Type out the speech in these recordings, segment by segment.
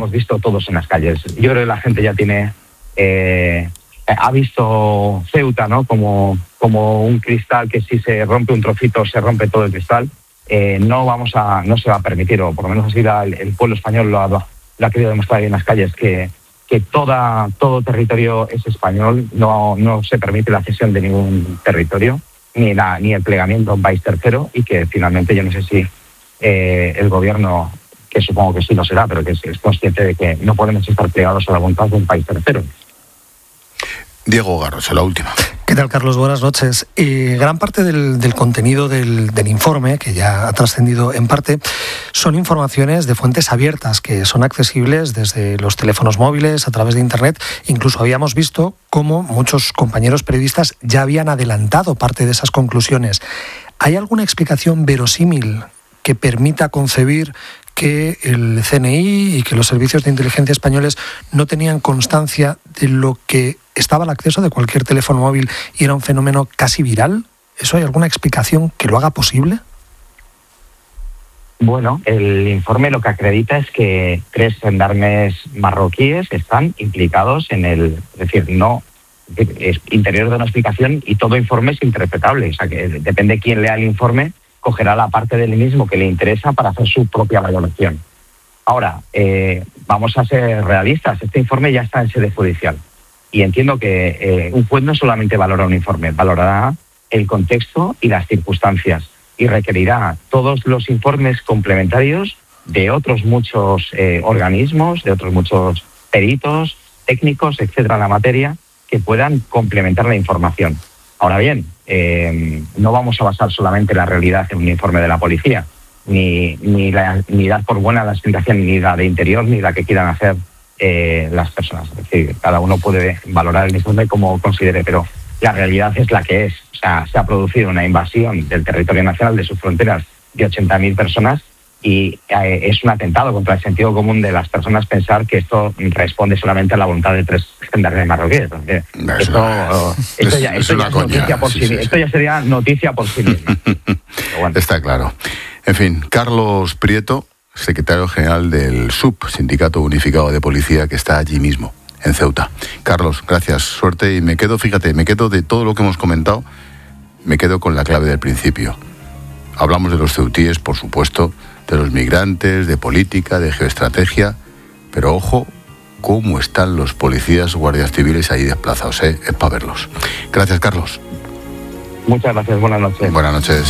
hemos visto todos en las calles. Yo creo que la gente ya tiene... ha visto Ceuta, ¿no?, como un cristal que si se rompe un trocito se rompe todo el cristal. No se va a permitir, o por lo menos así el pueblo español lo ha querido demostrar en las calles, que todo territorio es español. No se permite la cesión de ningún territorio, ni el plegamiento a un país tercero, y que finalmente yo no sé si el gobierno, que supongo que sí lo será, pero que es consciente de que no podemos estar plegados a la voluntad de un país tercero. Diego Garros, la última. ¿Qué tal, Carlos? Buenas noches. Gran parte del contenido del informe, que ya ha trascendido en parte, son informaciones de fuentes abiertas que son accesibles desde los teléfonos móviles, a través de Internet. Incluso habíamos visto cómo muchos compañeros periodistas ya habían adelantado parte de esas conclusiones. ¿Hay alguna explicación verosímil que permita concebir que el CNI y que los servicios de inteligencia españoles no tenían constancia de lo que estaba al acceso de cualquier teléfono móvil y era un fenómeno casi viral? ¿Eso hay alguna explicación que lo haga posible? Bueno, el informe lo que acredita es que 3 gendarmes marroquíes están implicados en es decir, no es interior de una explicación, y todo informe es interpretable. O sea, que depende de quién lea el informe, cogerá la parte del mismo que le interesa para hacer su propia valoración. Ahora, vamos a ser realistas. Este informe ya está en sede judicial. Y entiendo que un juez no solamente valora un informe, valorará el contexto y las circunstancias, y requerirá todos los informes complementarios de otros muchos organismos, de otros muchos peritos, técnicos, etcétera, en la materia, que puedan complementar la información. Ahora bien, no vamos a basar solamente la realidad en un informe de la policía, ni dar por buena la explicación, ni la de Interior, ni la que quieran hacer las personas. Es decir, cada uno puede valorar el informe como considere, pero la realidad es la que es. O sea, se ha producido una invasión del territorio nacional, de sus fronteras, de 80.000 personas, y es un atentado contra el sentido común de las personas pensar que esto responde solamente a la voluntad de 3 gendarmes marroquíes. Esto ya sería noticia por sí misma. Bueno. Está claro. En fin, Carlos Prieto, secretario general del SUP, Sindicato Unificado de Policía, que está allí mismo, en Ceuta. Carlos, gracias, suerte, y me quedo de todo lo que hemos comentado, me quedo con la clave del principio. Hablamos de los ceutíes, por supuesto, de los migrantes, de política, de geoestrategia, pero ojo cómo están los policías, guardias civiles ahí desplazados, es para verlos. Gracias, Carlos. Muchas gracias, buenas noches. Buenas noches.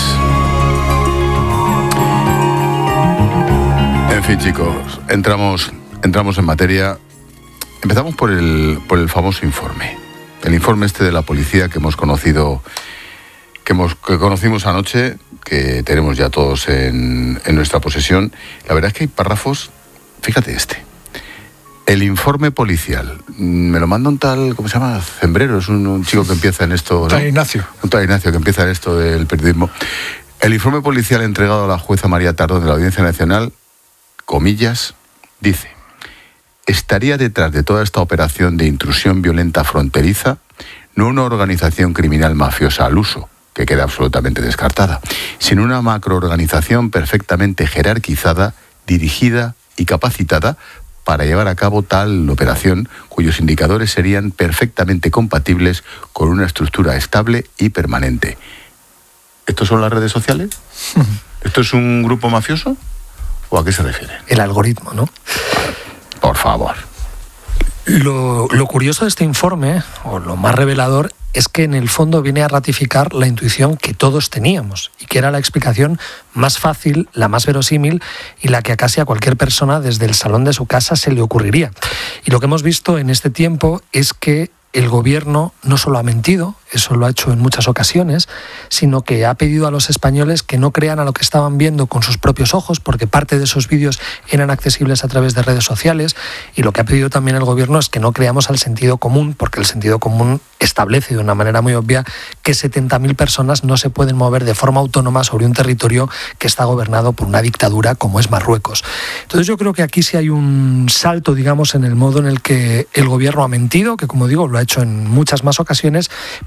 En fin, chicos, entramos en materia. Empezamos por el famoso informe. El informe este de la policía que hemos conocido, que conocimos anoche, que tenemos ya todos en nuestra posesión. La verdad es que hay párrafos, fíjate este. El informe policial, me lo manda un tal, ¿cómo se llama? Zembrero, es un chico que empieza en esto, ¿no? Un tal Ignacio que empieza en esto del periodismo. El informe policial entregado a la jueza María Tardón de la Audiencia Nacional, comillas, dice: estaría detrás de toda esta operación de intrusión violenta fronteriza no una organización criminal mafiosa al uso, que queda absolutamente descartada, sino una macroorganización perfectamente jerarquizada, dirigida y capacitada para llevar a cabo tal operación, cuyos indicadores serían perfectamente compatibles con una estructura estable y permanente. ¿Estos son las redes sociales? ¿Esto es un grupo mafioso? ¿O a qué se refiere? El algoritmo, ¿no? Por favor. Lo curioso de este informe, o lo más revelador, es que en el fondo viene a ratificar la intuición que todos teníamos y que era la explicación más fácil, la más verosímil y la que a casi a cualquier persona desde el salón de su casa se le ocurriría. Y lo que hemos visto en este tiempo es que el gobierno no solo ha mentido, eso lo ha hecho en muchas ocasiones, sino que ha pedido a los españoles que no crean a lo que estaban viendo con sus propios ojos, porque parte de esos vídeos eran accesibles a través de redes sociales, y lo que ha pedido también el gobierno es que no creamos al sentido común, porque el sentido común establece de una manera muy obvia que 70.000 personas no se pueden mover de forma autónoma sobre un territorio que está gobernado por una dictadura como es Marruecos. Entonces yo creo que aquí sí hay un salto, digamos, en el modo en el que el gobierno ha mentido, que como digo lo ha hecho en muchas más ocasiones, pero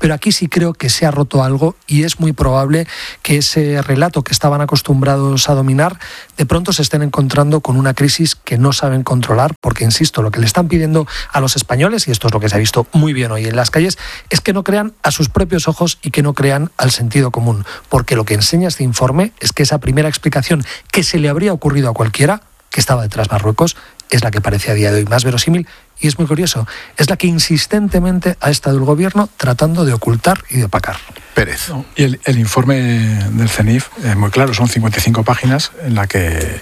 pero aquí sí creo que se ha roto algo y es muy probable que ese relato que estaban acostumbrados a dominar, de pronto se estén encontrando con una crisis que no saben controlar, porque, insisto, lo que le están pidiendo a los españoles, y esto es lo que se ha visto muy bien hoy en las calles, es que no crean a sus propios ojos y que no crean al sentido común, porque lo que enseña este informe es que esa primera explicación que se le habría ocurrido a cualquiera, que estaba detrás Marruecos, es la que parece a día de hoy más verosímil, y es muy curioso, es la que insistentemente ha estado el gobierno tratando de ocultar y de opacar. Pérez. No, y el informe del CENIF es muy claro, son 55 páginas en la que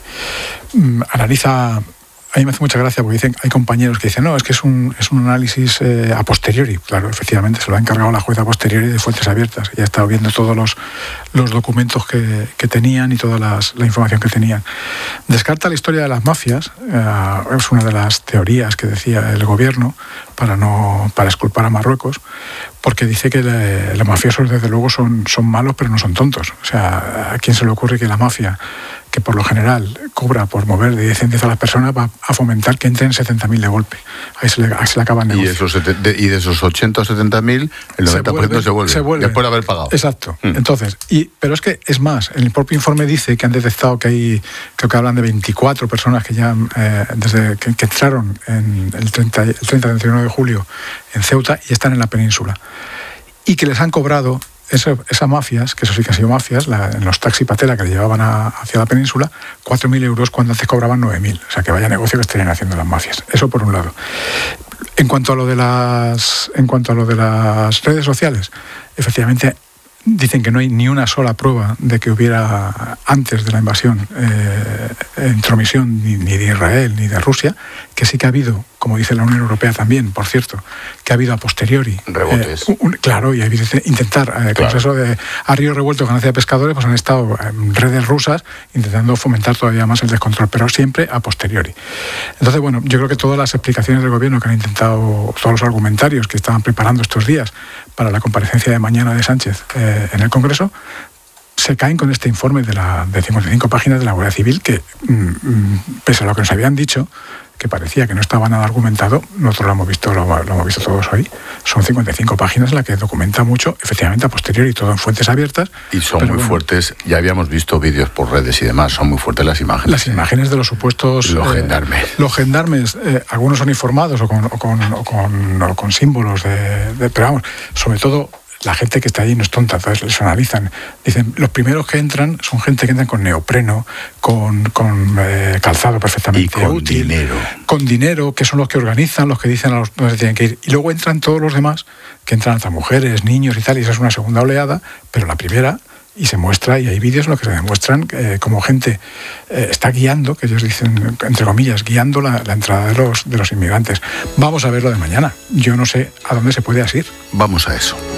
analiza. A mí me hace mucha gracia porque hay compañeros que dicen, no, es que es un análisis a posteriori. Claro, efectivamente, se lo ha encargado la jueza a posteriori de fuentes abiertas. Y ha estado viendo todos los documentos que tenían y toda la información que tenían. Descarta la historia de las mafias, es una de las teorías que decía el gobierno para exculpar a Marruecos, porque dice que los mafiosos desde luego son malos, pero no son tontos. O sea, ¿a quién se le ocurre que la mafia, que por lo general cobra por mover de 10 en 10 a las personas, va a fomentar que entren 70.000 de golpe? Ahí se le acaba el negocio. Y de esos 80 o 70.000, el 90% se vuelve después de haber pagado. Exacto. Entonces, pero es que es más, el propio informe dice que han detectado que creo que hablan de 24 personas que ya desde que entraron en el 30-31 de julio en Ceuta y están en la península. Y que les han cobrado esas mafias, que eso sí que han sido mafias, en los taxi patera que le llevaban hacia la península, 4.000 euros cuando antes cobraban 9.000. O sea, que vaya negocio que estarían haciendo las mafias. Eso por un lado. En cuanto a lo de las redes sociales, efectivamente dicen que no hay ni una sola prueba de que hubiera antes de la invasión intromisión ni de Israel ni de Rusia, que sí que ha habido, como dice la Unión Europea también, por cierto, que ha habido a posteriori rebotes. Claro, y ha habido intentar, con eso de a río revuelto ganancia de pescadores, pues han estado redes rusas intentando fomentar todavía más el descontrol, pero siempre a posteriori. Entonces, bueno, yo creo que todas las explicaciones del gobierno que han intentado, todos los argumentarios que estaban preparando estos días para la comparecencia de mañana de Sánchez en el Congreso, se caen con este informe de 55 páginas de la Guardia Civil que, pese a lo que nos habían dicho, que parecía que no estaba nada argumentado, nosotros lo hemos visto todos hoy, son 55 páginas en las que documenta mucho, efectivamente a posteriori, todo en fuentes abiertas. Y son muy fuertes, ya habíamos visto vídeos por redes y demás, son muy fuertes las imágenes. Las imágenes de los supuestos... Los gendarmes. Los gendarmes, algunos son informados o con símbolos pero vamos, sobre todo... La gente que está allí no es tonta, entonces les analizan. Dicen, los primeros que entran son gente que entran con neopreno, con calzado perfectamente y con útil, dinero. Con dinero, que son los que organizan, los que dicen a los dónde se tienen que ir. Y luego entran todos los demás, que entran hasta mujeres, niños y tal, y esa es una segunda oleada, pero la primera... Y se muestra, y hay vídeos en los que se demuestran como gente está guiando, que ellos dicen, entre comillas, guiando la entrada de los inmigrantes. Vamos a ver lo de mañana. Yo no sé a dónde se puede asir. Vamos a eso.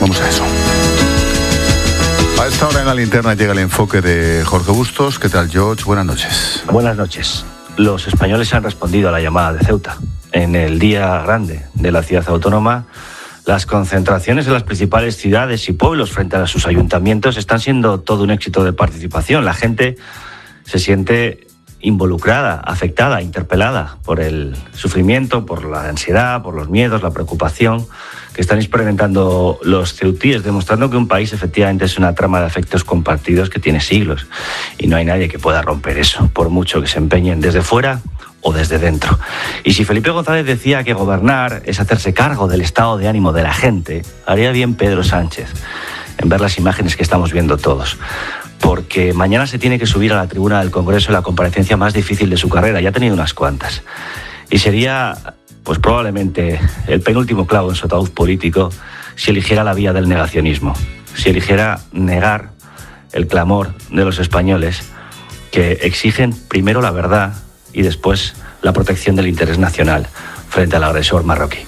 A esta hora en la linterna llega el enfoque de Jorge Bustos. ¿Qué tal, George? Buenas noches. Buenas noches. Los españoles han respondido a la llamada de Ceuta. En el día grande de la ciudad autónoma, las concentraciones en las principales ciudades y pueblos frente a sus ayuntamientos están siendo todo un éxito de participación. La gente se siente involucrada, afectada, interpelada por el sufrimiento, por la ansiedad, por los miedos, la preocupación que están experimentando los ceutíes, demostrando que un país efectivamente es una trama de afectos compartidos que tiene siglos y no hay nadie que pueda romper eso, por mucho que se empeñen desde fuera o desde dentro. Y si Felipe González decía que gobernar es hacerse cargo del estado de ánimo de la gente, haría bien Pedro Sánchez en ver las imágenes que estamos viendo todos. Porque mañana se tiene que subir a la tribuna del Congreso la comparecencia más difícil de su carrera, ya ha tenido unas cuantas. Y sería, pues probablemente, el penúltimo clavo en su ataúd político si eligiera la vía del negacionismo, si eligiera negar el clamor de los españoles que exigen primero la verdad y después la protección del interés nacional frente al agresor marroquí.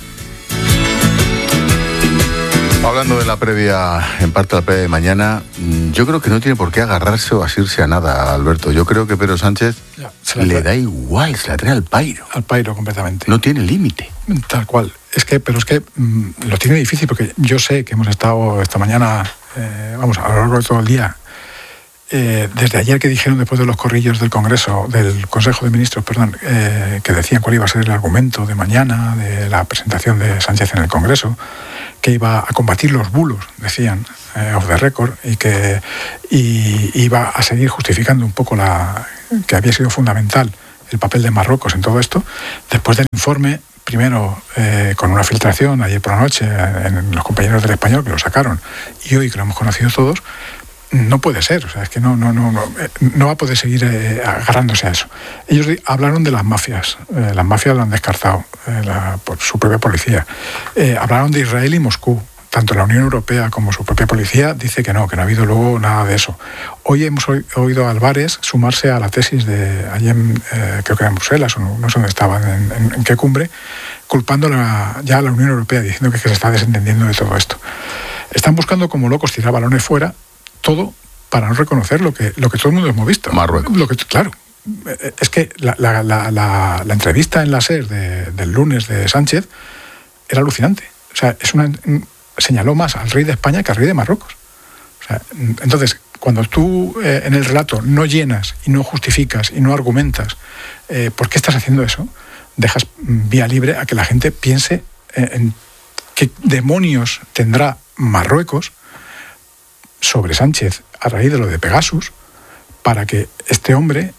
Hablando de la previa, en parte la previa de mañana, yo creo que no tiene por qué agarrarse o asirse a nada, Alberto. Yo creo que Pedro Sánchez le da igual, se la trae al pairo. Al pairo completamente. No tiene límite. Tal cual. Pero es que lo tiene difícil porque yo sé que hemos estado esta mañana, a lo largo de todo el día, desde ayer que dijeron, después de los corrillos del Congreso, del Consejo de Ministros, que decían cuál iba a ser el argumento de mañana de la presentación de Sánchez en el Congreso, que iba a combatir los bulos, decían, off the record, y que iba a seguir justificando un poco que había sido fundamental el papel de Marruecos en todo esto. Después del informe, primero con una filtración ayer por la noche en los compañeros del Español, que lo sacaron, y hoy que lo hemos conocido todos, no puede ser, o sea, es que no va a poder seguir agarrándose a eso. Ellos hablaron de las mafias lo han descartado por su propia policía. Hablaron de Israel y Moscú. Tanto la Unión Europea como su propia policía dice que no ha habido luego nada de eso. Hoy hemos oído a Álvarez sumarse a la tesis de allí creo que era en Bruselas, o no sé dónde estaban, en qué cumbre, culpando ya a la Unión Europea, diciendo que se está desentendiendo de todo esto. Están buscando como locos tirar balones fuera, todo para no reconocer lo que todo el mundo hemos visto. Marruecos. Claro. Es que la entrevista en la SER del lunes de Sánchez era alucinante. O sea, señaló más al rey de España que al rey de Marruecos. O sea, entonces, cuando tú en el relato no llenas y no justificas y no argumentas por qué estás haciendo eso, dejas vía libre a que la gente piense en qué demonios tendrá Marruecos sobre Sánchez a raíz de lo de Pegasus, para que este hombre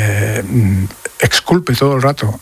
exculpe todo el rato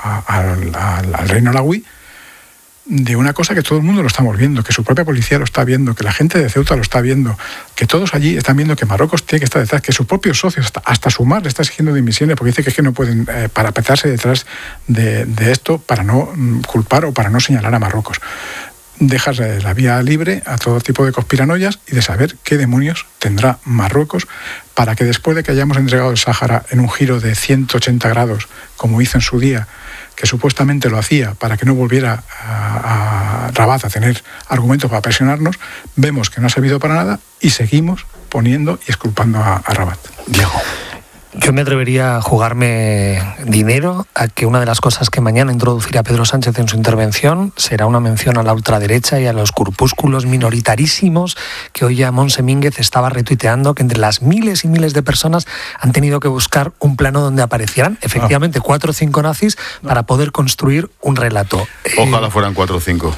al reino alauí de una cosa que todo el mundo lo estamos viendo, que su propia policía lo está viendo, que la gente de Ceuta lo está viendo, que todos allí están viendo que Marruecos tiene que estar detrás, que sus propios socios, hasta Sumar, le está exigiendo dimisiones porque dice que es que no pueden parapetarse detrás de esto para no culpar o para no señalar a Marruecos. Dejas la vía libre a todo tipo de conspiranoias y de saber qué demonios tendrá Marruecos para que después de que hayamos entregado el Sáhara en un giro de 180 grados, como hizo en su día, que supuestamente lo hacía para que no volviera a Rabat a tener argumentos para presionarnos, vemos que no ha servido para nada y seguimos poniendo y exculpando a Rabat. Diego. Yo me atrevería a jugarme dinero a que una de las cosas que mañana introducirá Pedro Sánchez en su intervención será una mención a la ultraderecha y a los corpúsculos minoritarísimos que hoy ya Montse Mínguez estaba retuiteando, que entre las miles y miles de personas han tenido que buscar un plano donde aparecieran efectivamente 4 o 5 nazis para poder construir un relato. Ojalá fueran 4 o 5.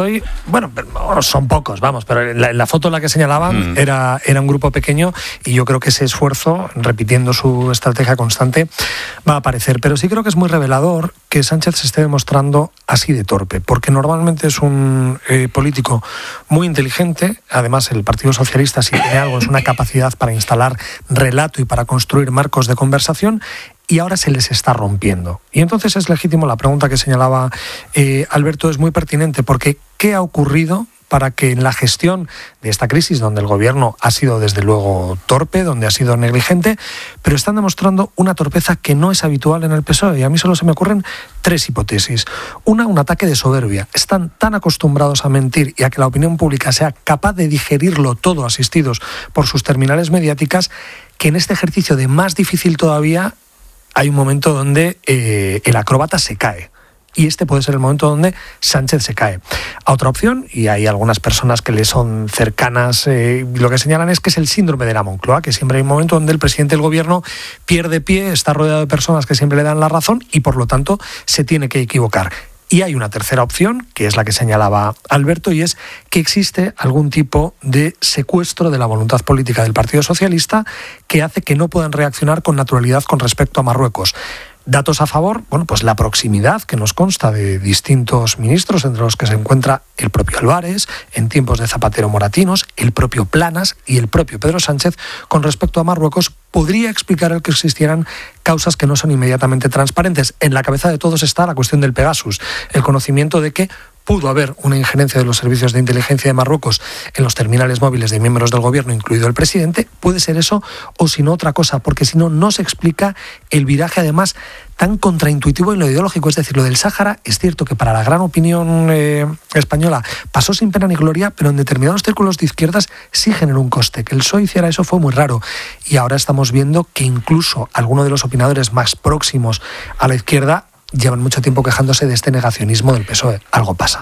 Son pocos, vamos, pero la foto en la que señalaban era un grupo pequeño y yo creo que ese esfuerzo, repitiendo su estrategia constante, va a aparecer. Pero sí creo que es muy revelador que Sánchez se esté demostrando así de torpe, porque normalmente es un político muy inteligente. Además, el Partido Socialista, si tiene algo, es una capacidad para instalar relato y para construir marcos de conversación, y ahora se les está rompiendo. Y entonces es legítimo, la pregunta que señalaba Alberto es muy pertinente, porque ¿qué ha ocurrido para que en la gestión de esta crisis, donde el gobierno ha sido desde luego torpe, donde ha sido negligente, pero están demostrando una torpeza que no es habitual en el PSOE? Y a mí solo se me ocurren 3 hipótesis. Una, un ataque de soberbia. Están tan acostumbrados a mentir y a que la opinión pública sea capaz de digerirlo todo, asistidos por sus terminales mediáticas, que en este ejercicio de más difícil todavía hay un momento donde el acróbata se cae. Y este puede ser el momento donde Sánchez se cae. A otra opción, y hay algunas personas que le son cercanas, lo que señalan es que es el síndrome de la Moncloa, que siempre hay un momento donde el presidente del gobierno pierde pie, está rodeado de personas que siempre le dan la razón y por lo tanto se tiene que equivocar. Y hay una tercera opción, que es la que señalaba Alberto, y es que existe algún tipo de secuestro de la voluntad política del Partido Socialista que hace que no puedan reaccionar con naturalidad con respecto a Marruecos. Datos a favor, pues la proximidad que nos consta de distintos ministros, entre los que se encuentra el propio Álvarez, en tiempos de Zapatero Moratinos, el propio Planas y el propio Pedro Sánchez, con respecto a Marruecos, podría explicar el que existieran causas que no son inmediatamente transparentes. En la cabeza de todos está la cuestión del Pegasus, el conocimiento de que pudo haber una injerencia de los servicios de inteligencia de Marruecos en los terminales móviles de miembros del gobierno, incluido el presidente. Puede ser eso o si no otra cosa, porque si no, no se explica el viraje además tan contraintuitivo en lo ideológico. Es decir, lo del Sáhara es cierto que para la gran opinión española pasó sin pena ni gloria, pero en determinados círculos de izquierdas sí generó un coste. Que el PSOE hiciera eso fue muy raro. Y ahora estamos viendo que incluso algunos de los opinadores más próximos a la izquierda llevan mucho tiempo quejándose de este negacionismo del PSOE. Algo pasa.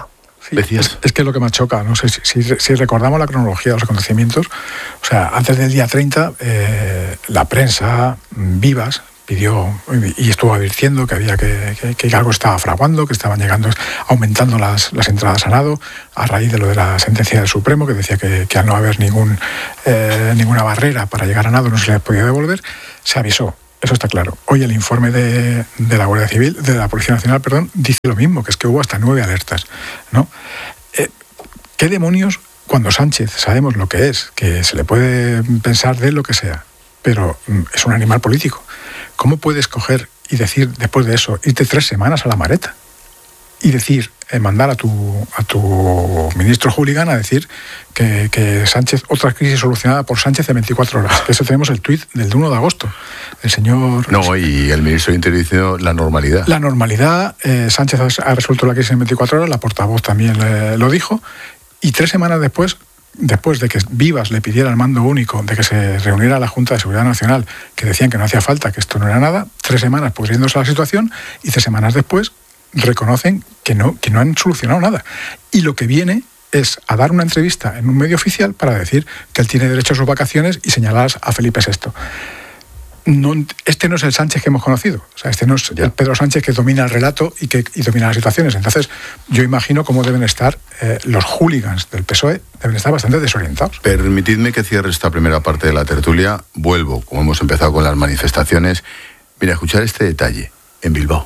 Sí, es que es lo que más choca. No sé si recordamos la cronología de los acontecimientos. O sea, antes del día 30, la prensa, Vivas, pidió y estuvo advirtiendo que había que algo estaba fraguando, que estaban aumentando las entradas a nado a raíz de lo de la sentencia del Supremo, que decía que al no haber ninguna barrera para llegar a nado no se les podía devolver. Se avisó. Eso está claro. Hoy el informe de la Guardia Civil, de la Policía Nacional, dice lo mismo, que es que hubo hasta 9 alertas, ¿no? ¿Qué demonios, cuando Sánchez sabemos lo que es, que se le puede pensar de lo que sea, pero es un animal político? ¿Cómo puedes coger y decir, después de eso, irte 3 semanas a la Mareta y decir, mandar a tu ministro hooligan a decir que Sánchez, otra crisis solucionada por Sánchez de 24 horas? Que eso tenemos el tuit del 1 de agosto. El señor... No, y el ministro de Interior dice la normalidad. La normalidad, Sánchez ha resuelto la crisis en 24 horas, la portavoz también lo dijo, y 3 semanas después de que Vivas le pidiera al mando único, de que se reuniera la Junta de Seguridad Nacional, que decían que no hacía falta, que esto no era nada, 3 semanas pudriéndose la situación, y 3 semanas después reconocen que no han solucionado nada. Y lo que viene es a dar una entrevista en un medio oficial para decir que él tiene derecho a sus vacaciones y señalar a Felipe VI. No, este no es el Sánchez que hemos conocido. O sea, este no es el Pedro Sánchez que domina el relato y domina las situaciones. Entonces, yo imagino cómo deben estar los hooligans del PSOE, deben estar bastante desorientados. Permitidme que cierre esta primera parte de la tertulia. Vuelvo, como hemos empezado con las manifestaciones. Mira, escuchar este detalle en Bilbao.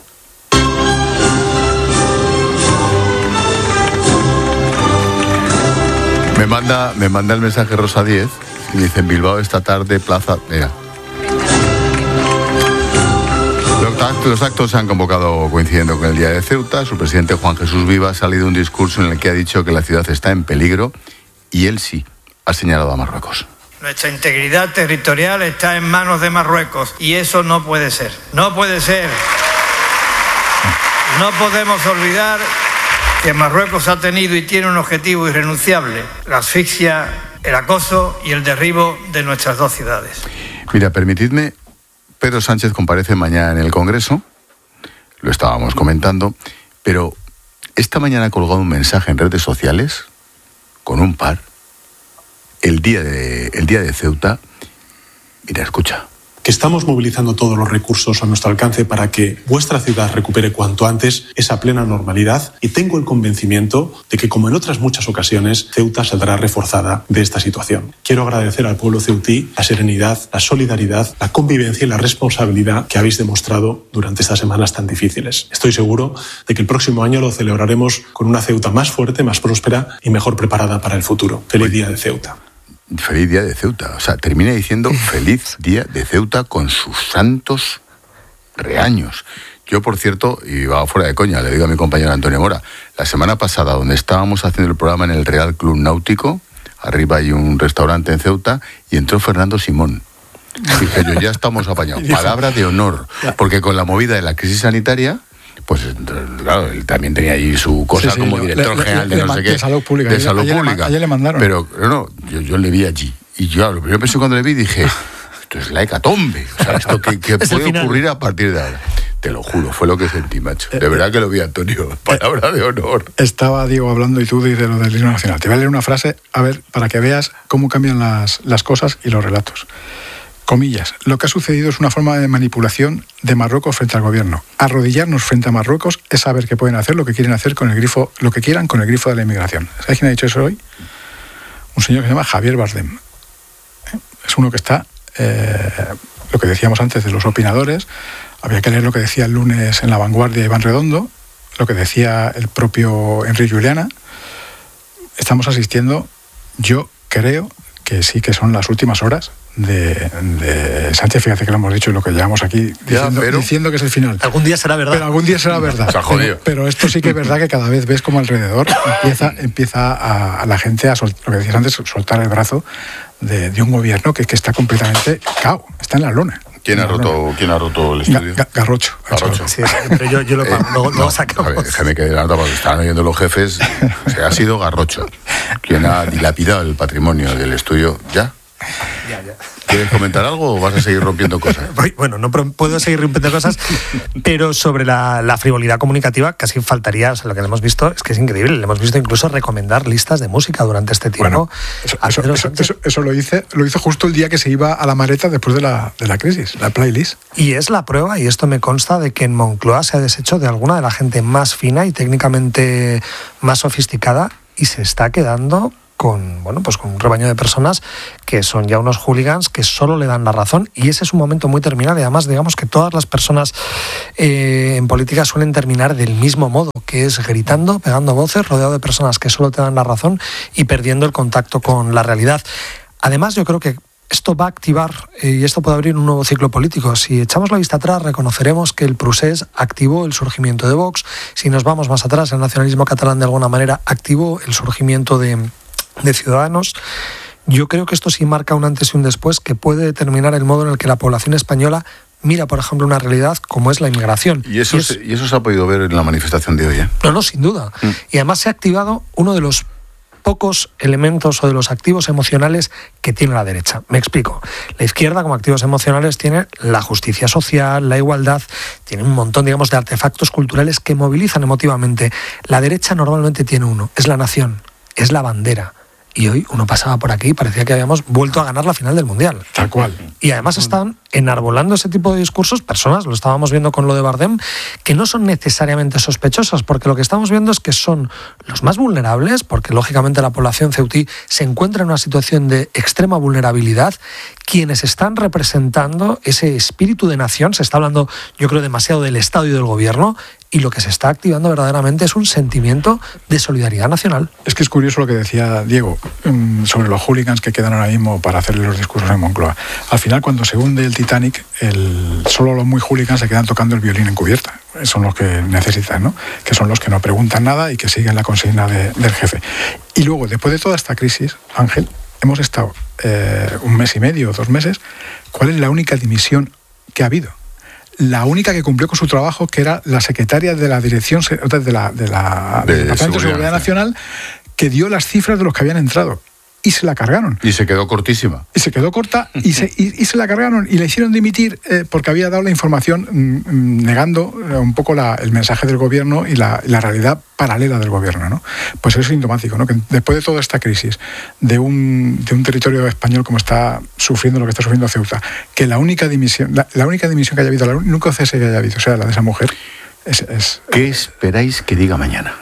Me manda el mensaje Rosa 10 y dice: en Bilbao esta tarde, plaza... Mira. Los actos se han convocado coincidiendo con el Día de Ceuta. Su presidente Juan Jesús Viva ha salido un discurso en el que ha dicho que la ciudad está en peligro y él sí ha señalado a Marruecos. Nuestra integridad territorial está en manos de Marruecos y eso no puede ser. No puede ser. No podemos olvidar que Marruecos ha tenido y tiene un objetivo irrenunciable: la asfixia, el acoso y el derribo de nuestras 2 ciudades. Mira, permitidme, Pedro Sánchez comparece mañana en el Congreso, lo estábamos comentando, pero esta mañana ha colgado un mensaje en redes sociales con un par, el día de Ceuta. Mira, escucha. Que estamos movilizando todos los recursos a nuestro alcance para que vuestra ciudad recupere cuanto antes esa plena normalidad, y tengo el convencimiento de que, como en otras muchas ocasiones, Ceuta saldrá reforzada de esta situación. Quiero agradecer al pueblo ceutí la serenidad, la solidaridad, la convivencia y la responsabilidad que habéis demostrado durante estas semanas tan difíciles. Estoy seguro de que el próximo año lo celebraremos con una Ceuta más fuerte, más próspera y mejor preparada para el futuro. Feliz Día de Ceuta. Feliz Día de Ceuta. O sea, termina diciendo feliz Día de Ceuta con sus santos reaños. Yo, por cierto, y va fuera de coña, le digo a mi compañero Antonio Mora, la semana pasada, donde estábamos haciendo el programa en el Real Club Náutico, arriba hay un restaurante en Ceuta, y entró Fernando Simón. Dije yo, ya estamos apañados. Palabra de honor, porque con la movida de la crisis sanitaria, pues claro, él también tenía ahí su cosa como director general de no sé qué. De salud pública. Ayer le mandaron. Pero no, yo le vi allí. Y yo, lo primero que pensé cuando le vi, dije, esto es la hecatombe. O sea, esto que puede ocurrir a partir de ahora. Te lo juro, fue lo que sentí, macho. De verdad que lo vi, Antonio. Palabra de honor. Estaba Diego hablando y tú de lo del himno nacional. Te voy a leer una frase, a ver, para que veas cómo cambian las cosas y los relatos. Comillas, lo que ha sucedido es una forma de manipulación de Marruecos frente al gobierno. Arrodillarnos frente a Marruecos es saber que pueden hacer lo que quieren hacer con el grifo, lo que quieran con el grifo de la inmigración. ¿Sabes quién ha dicho eso hoy? Un señor que se llama Javier Bardem. Es uno que está, lo que decíamos antes de los opinadores, había que leer lo que decía el lunes en La Vanguardia Iván Redondo, lo que decía el propio Enrique Juliana. Estamos asistiendo, yo creo que sí que son las últimas horas de Sánchez. Fíjate que lo hemos dicho y lo que llevamos aquí diciendo que es el final. Algún día será verdad. Pero algún día será verdad. Se ha jodido. Pero esto sí que es verdad que cada vez ves como alrededor empieza a la gente a lo que decías antes, soltar el brazo de un gobierno que está completamente cao, está en la lona. ¿Quién ha roto el estudio? Garrocho. Sí, pero yo lo sacamos. Déjame que adelanta porque estaban oyendo los jefes. O sea, ha sido Garrocho quien ha dilapidado el patrimonio del estudio. ¿Ya? ¿Quieres comentar algo o vas a seguir rompiendo cosas? Bueno, no puedo seguir rompiendo cosas, pero sobre la frivolidad comunicativa casi faltaría. O sea, lo que le hemos visto es que es increíble. Le hemos visto incluso recomendar listas de música durante este tiempo. Bueno, eso lo hizo justo el día que se iba a la maleta después de la crisis, la playlist. Y es la prueba, y esto me consta, de que en Moncloa se ha deshecho de alguna de la gente más fina y técnicamente más sofisticada y se está quedando con un rebaño de personas que son ya unos hooligans que solo le dan la razón, y ese es un momento muy terminal. Y además, digamos que todas las personas en política suelen terminar del mismo modo, que es gritando, pegando voces, rodeado de personas que solo te dan la razón y perdiendo el contacto con la realidad. Además, yo creo que esto va a activar y esto puede abrir un nuevo ciclo político. Si echamos la vista atrás, reconoceremos que el procés activó el surgimiento de Vox. Si nos vamos más atrás, el nacionalismo catalán de alguna manera activó el surgimiento de Ciudadanos. Yo creo que esto sí marca un antes y un después que puede determinar el modo en el que la población española mira, por ejemplo, una realidad como es la inmigración. Y eso se ha podido ver en la manifestación de hoy, ¿eh? No, sin duda. Y además se ha activado uno de los pocos elementos o de los activos emocionales que tiene la derecha. Me explico. La izquierda, como activos emocionales, tiene la justicia social, la igualdad, tiene un montón, digamos, de artefactos culturales que movilizan emotivamente. La derecha normalmente tiene uno, es la nación, es la bandera. Y hoy uno pasaba por aquí y parecía que habíamos vuelto a ganar la final del Mundial. Tal cual. Y además están enarbolando ese tipo de discursos personas, lo estábamos viendo con lo de Bardem, que no son necesariamente sospechosas, porque lo que estamos viendo es que son los más vulnerables, porque lógicamente la población ceutí se encuentra en una situación de extrema vulnerabilidad, quienes están representando ese espíritu de nación. Se está hablando, yo creo, demasiado del Estado y del Gobierno, y lo que se está activando verdaderamente es un sentimiento de solidaridad nacional. Es que es curioso lo que decía Diego sobre los hooligans que quedan ahora mismo para hacerle los discursos en Moncloa. Al final, cuando se hunde el Titanic, solo los muy hooligans se quedan tocando el violín en cubierta. Son los que necesitan, ¿no? Que son los que no preguntan nada y que siguen la consigna del jefe. Y luego, después de toda esta crisis, Ángel, hemos estado 1 mes y medio, 2 meses. ¿Cuál es la única dimisión que ha habido? La única que cumplió con su trabajo, que era la secretaria de la Dirección del Departamento de Seguridad Nacional, que dio las cifras de los que habían entrado. Y se la cargaron. Y se quedó cortísima. Y se quedó corta y se la cargaron y la hicieron dimitir porque había dado la información negando un poco el mensaje del gobierno y la realidad paralela del gobierno, ¿no? Pues es sintomático, ¿no? Que después de toda esta crisis de un territorio español como está sufriendo lo que está sufriendo Ceuta, que la única dimisión que haya habido, el único cese que haya habido, o sea, la de esa mujer, ¿Qué esperáis que diga mañana?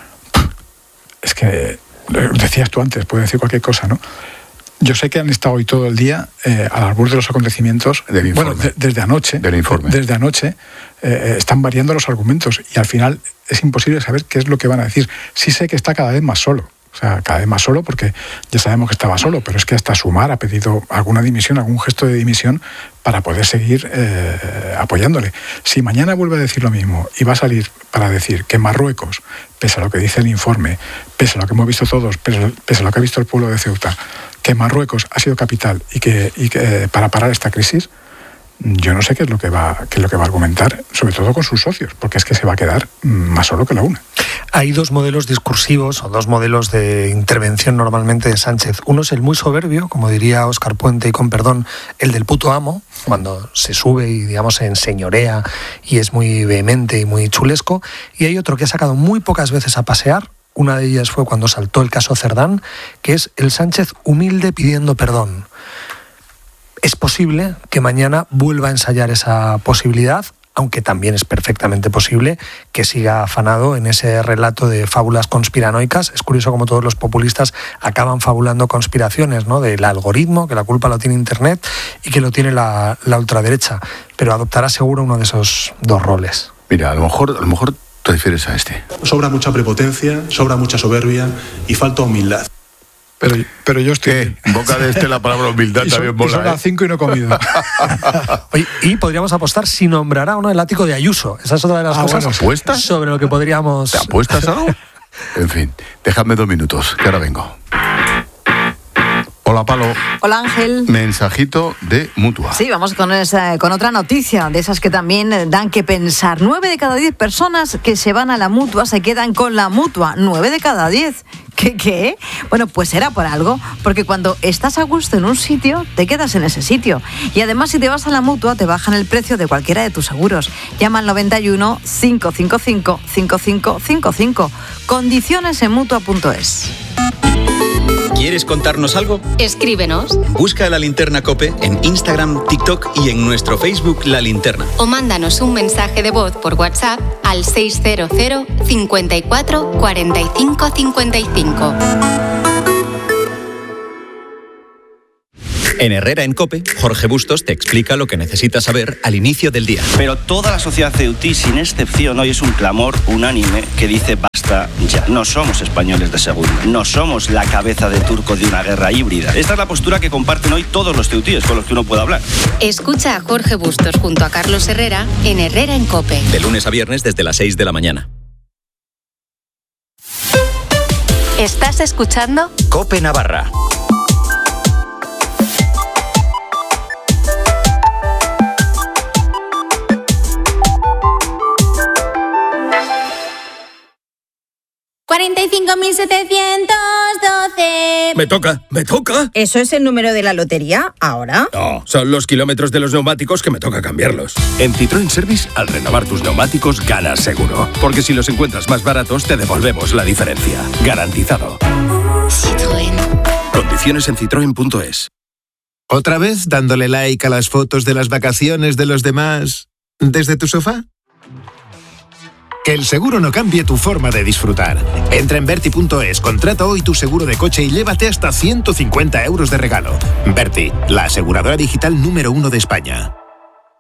Es que decías tú antes, puede decir cualquier cosa, ¿no? Yo sé que han estado hoy todo el día al albur de los acontecimientos. Del informe. Bueno, desde anoche. Del informe. Desde anoche están variando los argumentos y al final es imposible saber qué es lo que van a decir. Sí sé que está cada vez más solo. O sea, cada vez más solo porque ya sabemos que estaba solo, pero es que hasta Sumar ha pedido alguna dimisión, algún gesto de dimisión para poder seguir apoyándole. Si mañana vuelve a decir lo mismo y va a salir para decir que Marruecos, pese a lo que dice el informe, pese a lo que hemos visto todos, pese a lo que ha visto el pueblo de Ceuta, que Marruecos ha sido capital y que para parar esta crisis, yo no sé qué es lo que va a argumentar, sobre todo con sus socios, porque es que se va a quedar más solo que la una. Hay 2 modelos discursivos o 2 modelos de intervención normalmente de Sánchez. Uno es el muy soberbio, como diría Óscar Puente, y con perdón, el del puto amo, cuando se sube y, digamos, se enseñorea y es muy vehemente y muy chulesco. Y hay otro que ha sacado muy pocas veces a pasear. Una de ellas fue cuando saltó el caso Cerdán, que es el Sánchez humilde pidiendo perdón. Es posible que mañana vuelva a ensayar esa posibilidad, aunque también es perfectamente posible que siga afanado en ese relato de fábulas conspiranoicas. Es curioso como todos los populistas acaban fabulando conspiraciones, ¿no? Del algoritmo, que la culpa lo tiene Internet y que lo tiene la ultraderecha, pero adoptará seguro uno de esos 2 roles. Mira, a lo mejor te refieres a este. Sobra mucha prepotencia, sobra mucha soberbia y falta humildad. Pero yo estoy... En boca de la palabra humildad también mola. Son las 5 y no he comido. Oye, y podríamos apostar si nombrará o no el ático de Ayuso. Esa es otra de las cosas. Bueno, ¿apuestas? Sobre lo que podríamos... ¿Te apuestas algo? En fin, déjame 2 minutos, que ahora vengo. Hola, Palo. Hola, Ángel. Mensajito de Mutua. Sí, vamos con otra noticia, de esas que también dan que pensar. 9 de cada 10 personas que se van a la Mutua se quedan con la Mutua. 9 de cada 10. ¿Qué? Bueno, pues será por algo, porque cuando estás a gusto en un sitio, te quedas en ese sitio. Y además, si te vas a la Mutua, te bajan el precio de cualquiera de tus seguros. Llama al 91 555 5555. Condiciones en Mutua.es. ¿Quieres contarnos algo? Escríbenos. Busca La Linterna COPE en Instagram, TikTok y en nuestro Facebook La Linterna. O mándanos un mensaje de voz por WhatsApp al 600 54 45 55. En Herrera en COPE, Jorge Bustos te explica lo que necesitas saber al inicio del día. Pero toda la sociedad ceutí, sin excepción, hoy es un clamor unánime que dice basta ya. No somos españoles de segunda, no somos la cabeza de turco de una guerra híbrida. Esta es la postura que comparten hoy todos los ceutíes con los que uno puede hablar. Escucha a Jorge Bustos junto a Carlos Herrera en Herrera en COPE. De lunes a viernes desde las 6 de la mañana. ¿Estás escuchando? COPE Navarra. $45.712. Me toca. ¿Eso es el número de la lotería ahora? No, son los kilómetros de los neumáticos que me toca cambiarlos. En Citroën Service, al renovar tus neumáticos, ganas seguro. Porque si los encuentras más baratos, te devolvemos la diferencia. Garantizado. Citroën. Condiciones en citroen.es. ¿Otra vez dándole like a las fotos de las vacaciones de los demás desde tu sofá? Que el seguro no cambie tu forma de disfrutar. Entra en Verti.es, contrata hoy tu seguro de coche y llévate hasta 150 euros de regalo. Verti, la aseguradora digital número 1 de España.